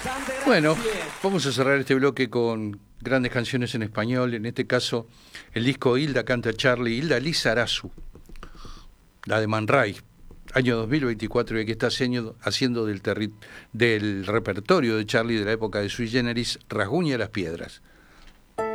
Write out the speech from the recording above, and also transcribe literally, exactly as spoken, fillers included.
Bueno, vamos a cerrar este bloque con grandes canciones en español. En este caso, el disco Hilda canta Charlie, Hilda Lizarazu, la de Man Ray, año dos mil veinticuatro, y que está haciendo, haciendo del, terri- del repertorio de Charlie de la época de Sui Generis, Rasguña las Piedras.